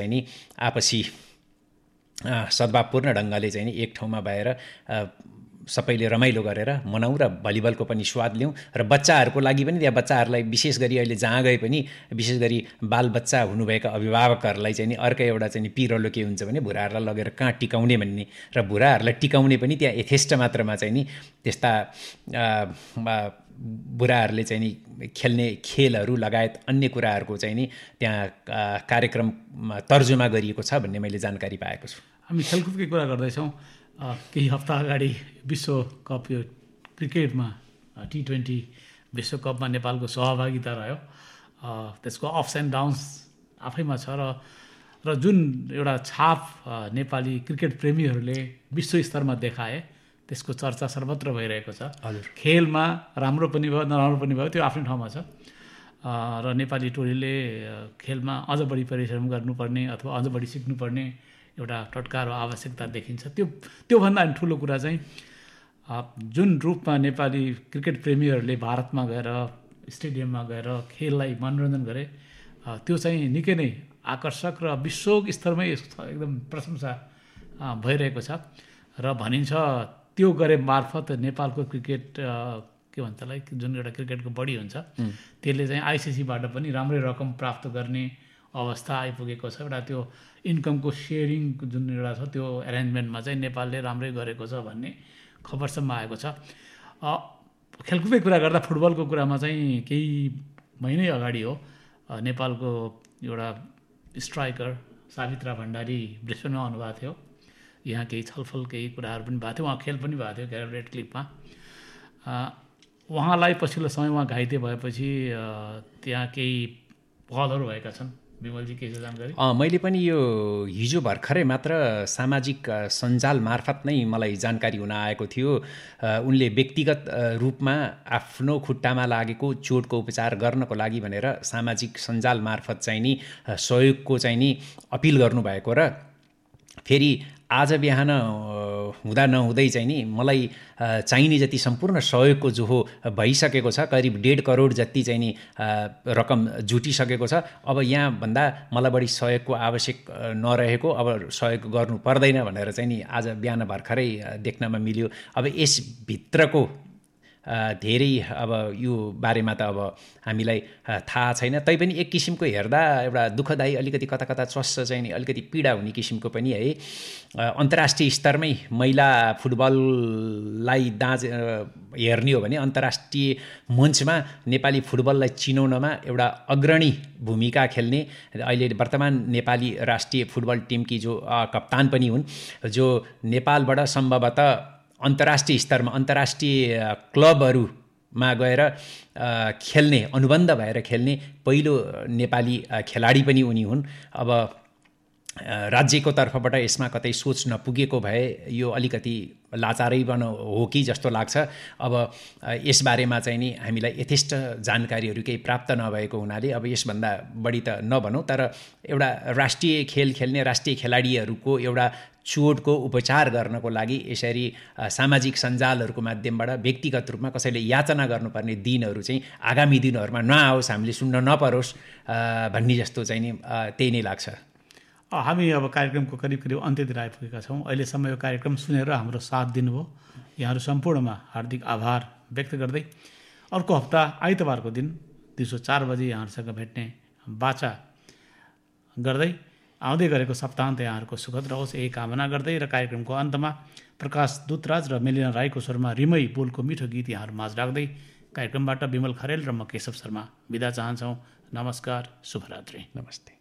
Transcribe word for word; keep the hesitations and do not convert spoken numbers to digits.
चाहिँ नि आपसी सद्भावपूर्ण ढङ्गले चाहिँ नि एक ठाउँमा भएर सबैले रमाइलो गरेर मनाउँ र भलिबलको पनि स्वाद लिउँ र बच्चाहरूको लागि पनि त्यहाँ बच्चाहरूलाई विशेष गरी अहिले जहाँ गए पनि विशेष गरी बालबच्चा हुनुभएका अभिभावकहरूलाई चाहिँ नि अर्कै एउटा चाहिँ नि पिरलो के हुन्छ भने बुढाहरूलाई लगेर कहाँ टिकाउने भन्ने र बुढाहरूलाई टिकाउने पनि त्यहाँ यथेष्ट मात्रामा चाहिँ नि त्यस्ता बुढाहरूले चाहिँ नि खेल्ने खेलहरू लगायत अन्य कुराहरूको चाहिँ नि त्यहाँ कार्यक्रम तर्जुमा गरिएको छ भन्ने मैले जानकारी पाएको छु। हामी खेलकुदकै कुरा गर्दैछौँ। केही हप्ता अगाडि विश्वकप यो क्रिकेटमा टी ट्वेन्टी विश्वकपमा नेपालको सहभागिता रह्यो। त्यसको अप्स एन्ड डाउन्स आफैमा छ र र जुन एउटा छाप नेपाली क्रिकेट प्रेमीहरूले विश्व स्तरमा देखाए त्यसको चर्चा सर्वत्र भइरहेको छ। खेलमा राम्रो पनि भयो नराम्रो पनि भयो त्यो आफ्नै ठाउँमा छ र नेपाली टोलीले खेलमा अझ बढी परिश्रम गर्नुपर्ने अथवा अझ बढी सिक्नुपर्ने एउटा टटकार वा आवश्यकता देखिन्छ। त्यो त्योभन्दा ठुलो कुरा चाहिँ जुन रूपमा नेपाली क्रिकेट प्रेमीहरूले भारतमा गएर स्टेडियममा गएर खेललाई मनोरञ्जन गरे त्यो चाहिँ निकै नै आकर्षक र विश्व स्तरमै एकदम प्रशंसा भइरहेको छ र भनिन्छ त्यो गरे मार्फत नेपालको क्रिकेट के भन्छ त्यसलाई जुन एउटा क्रिकेटको बढी हुन्छ त्यसले चाहिँ आइसिसीबाट पनि राम्रै रकम प्राप्त गर्ने अवस्था आइपुगेको छ। एउटा त्यो इन्कमको सेयरिङ जुन एउटा छ त्यो एरेन्जमेन्टमा चाहिँ नेपालले राम्रै गरेको छ भन्ने खबरसम्म आएको छ। खेलकुदकै कुरा गर्दा फुटबलको कुरामा चाहिँ केही महिनै अगाडि हो नेपालको एउटा स्ट्राइकर सावित्रा भण्डारी ब्रिस्बेनमा आउनुभएको थियो। यहाँ केही छलफल केही कुराहरू पनि भएको थियो, उहाँ खेल पनि भएको थियो रेड क्लिफमा। उहाँलाई पछिल्लो समयमा घाइते भएपछि त्यहाँ केही पहलहरू भएका छन्। विमलजी के छ जानकारी? मैले पनि यो हिजो भर्खरै मात्र सामाजिक सञ्जाल मार्फत नै मलाई जानकारी हुन आएको थियो। उनले व्यक्तिगत रूपमा आफ्नो खुट्टामा लागेको चोटको उपचार गर्नको लागि भनेर सामाजिक सञ्जाल मार्फत चाहिँ नि सहयोगको चाहिँ नि अपिल गर्नुभएको र फेरि आज बिहान हुँदा नहुँदै चाहिँ नि मलाई चाहिने जति सम्पूर्ण सहयोगको जो हो भइसकेको छ। करिब डेढ करोड जति चाहिँ नि रकम जुटिसकेको छ। अब यहाँभन्दा मलाई बढी सहयोगको आवश्यक नरहेको, अब सहयोग गर्नु पर्दैन भनेर चाहिँ नि आज बिहान भर्खरै देख्नमा मिल्यो। अब यसभित्रको धेरै अब यो बारेमा त अब हामीलाई थाहा छैन, तैपनि एक किसिमको हेर्दा एउटा दुःखदायी अलिकति कता कता चस्स चाहिँ नि अलिकति पीडा हुने किसिमको पनि है। अन्तर्राष्ट्रिय स्तरमै महिला फुटबललाई दाँज हेर्ने हो भने अन्तर्राष्ट्रिय मञ्चमा नेपाली फुटबललाई चिनाउनमा एउटा अग्रणी भूमिका खेल्ने अहिले वर्तमान नेपाली राष्ट्रिय फुटबल टिमकी जो कप्तान पनि हुन्, जो नेपालबाट सम्भवतः अन्तर्राष्ट्रिय स्तरमा अन्तर्राष्ट्रिय क्लबहरूमा गएर खेल्ने अनुबन्ध भएर खेल्ने पहिलो नेपाली खेलाडी पनि उनी हुन्। अब राज्यको तर्फबाट यसमा कतै सोच नपुगेको भए यो अलिकति लाचारै बन हो कि जस्तो लाग्छ। अब यसबारेमा चाहिँ नि हामीलाई यथेष्ट जानकारीहरू केही प्राप्त नभएको हुनाले अब यसभन्दा बढी त नभनौँ, तर एउटा राष्ट्रिय खेल खेल्ने राष्ट्रिय खेलाडीहरूको एउटा चोटको उपचार गर्नको लागि यसरी सामाजिक सञ्जालहरूको माध्यमबाट व्यक्तिगत रूपमा कसैले याचना गर्नुपर्ने दिनहरू चाहिँ आगामी दिनहरूमा नआओस्, हामीले सुन्न नपरोस् भन्ने जस्तो चाहिँ नि त्यही नै लाग्छ। हामी अब कार्यक्रमको करिब करिब अन्त्यतिर आइपुगेका छौँ। अहिलेसम्म यो कार्यक्रम सुनेर हाम्रो साथ दिनुभयो यहाँहरू सम्पूर्णमा हार्दिक आभार व्यक्त गर्दै अर्को हप्ता आइतबारको दिन दिउँसो चार बजे यहाँहरूसँग भेट्ने बाचा गर्दै आउँदै गरेको सप्ताहन्त यहाँहरूको सुखद रहोस् यही कामना गर्दै र कार्यक्रमको अन्तमा प्रकाश दुतराज र मेलिना राईको स्वरमा रिमई बोलको मिठो गीत यहाँहरू माझ राख्दै कार्यक्रमबाट विमल खरेल र म केशव शर्मा बिदा चाहन्छौँ। नमस्कार, शुभरात्रि। नमस्ते।